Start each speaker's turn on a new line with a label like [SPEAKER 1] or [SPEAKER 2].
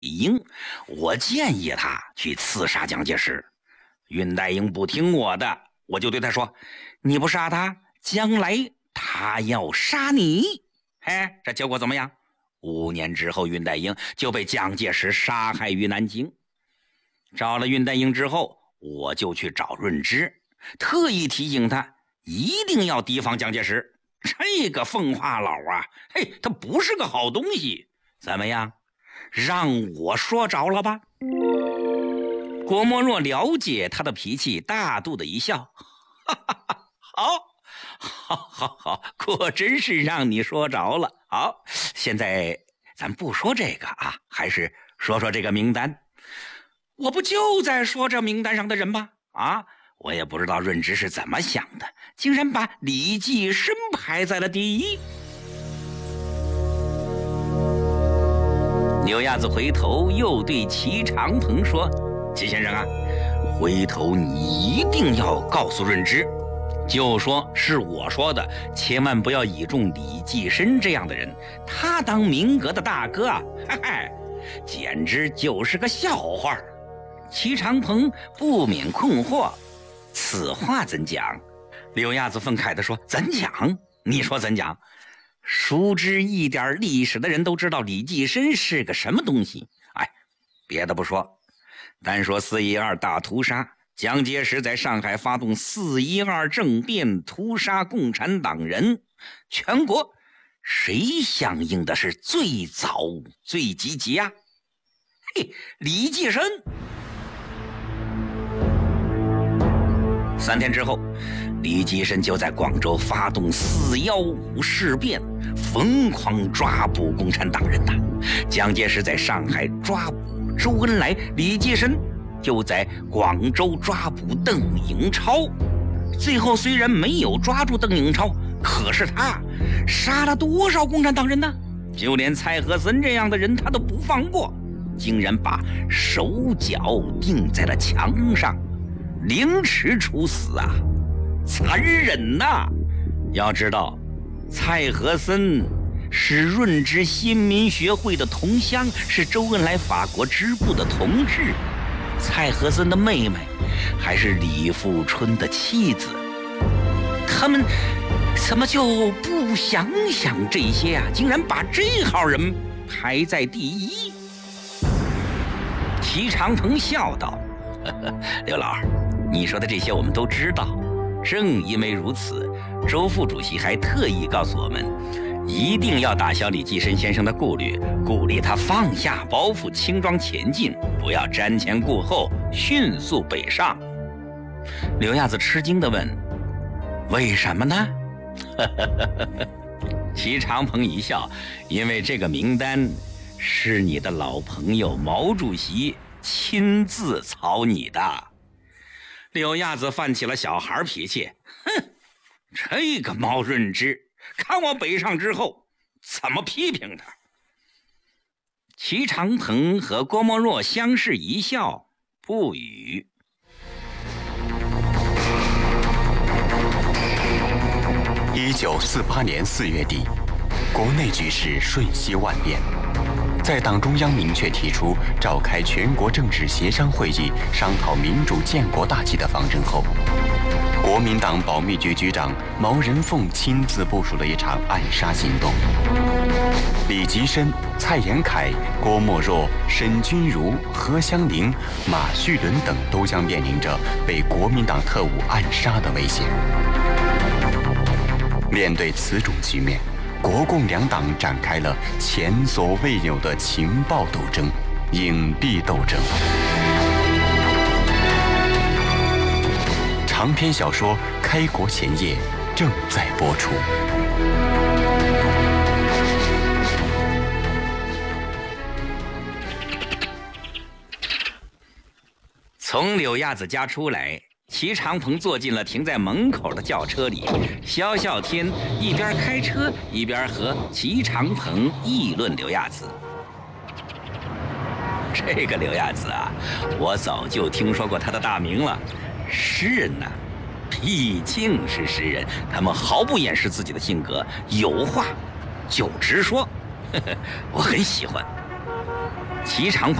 [SPEAKER 1] 英，我建议他去刺杀蒋介石。恽代英不听我的，我就对他说：“你不杀他，将来他要杀你。”哎，这结果怎么样？5年之后，恽代英就被蒋介石杀害于南京。找了恽代英之后，我就去找润之，特意提醒他一定要提防蒋介石。这个奉化佬啊，嘿，他不是个好东西。怎么样？让我说着了吧？郭沫若了解他的脾气，大度的一笑，哈哈哈，好，果真是让你说着了。好，现在咱不说这个啊，还是说说这个名单。我不就在说这名单上的人吗？啊，我也不知道润之是怎么想的，竟然把李济深排在了第一。牛亚子回头又对齐长鹏说：“齐先生啊，回头你一定要告诉润之，就说是我说的，千万不要倚重李济深这样的人，他当民革的大哥啊，嘿嘿，简直就是个笑话。”齐长鹏不免困惑，此话怎讲？刘亚子愤慨地说：“怎讲？你说怎讲？熟知一点历史的人都知道李济深是个什么东西。哎，别的不说，单说4·12大屠杀，蒋介石在上海发动4·12政变，屠杀共产党人，全国谁响应的是最早最积极啊？嘿，李济深。3天之后，李济深就在广州发动4·15事变，疯狂抓捕共产党人呐。蒋介石在上海抓捕周恩来，李济深就在广州抓捕邓颖超。最后虽然没有抓住邓颖超，可是他杀了多少共产党人呢？就连蔡和森这样的人他都不放过，竟然把手脚钉在了墙上，凌迟处死啊，残忍呐！要知道，蔡和森是润之新民学会的同乡，是周恩来法国支部的同志。蔡和森的妹妹还是李富春的妻子，他们怎么就不想想这些啊？竟然把这号人排在第一。齐长鹏笑道：“刘老儿，你说的这些我们都知道，正因为如此，周副主席还特意告诉我们，一定要打消李济深先生的顾虑，鼓励他放下包袱，轻装前进，不要瞻前顾后，迅速北上。”刘亚子吃惊地问：“为什么呢？”齐长鹏一笑：“因为这个名单是你的老朋友毛主席亲自草拟的。”刘亚子犯起了小孩脾气：“哼，这个毛润之，看我北上之后怎么批评他。”齐长鹏和郭沫若相视一笑，不语。
[SPEAKER 2] 1948年4月底，国内局势瞬息万变。在党中央明确提出召开全国政治协商会议，商讨民主建国大计的方针后，国民党保密局局长毛人凤亲自部署了一场暗杀行动。李济深、蔡延闿、郭沫若、沈钧儒、何香凝、马叙伦等都将面临着被国民党特务暗杀的危险。面对此种局面，国共两党展开了前所未有的情报斗争、隐蔽斗争。长篇小说《开国前夜》正在播出。
[SPEAKER 1] 从柳亚子家出来，齐长鹏坐进了停在门口的轿车里，萧啸天一边开车一边和齐长鹏议论刘亚子。这个刘亚子啊，我早就听说过他的大名了。诗人呐，毕竟是诗人，他们毫不掩饰自己的性格，有话就直说，我很喜欢。 齐长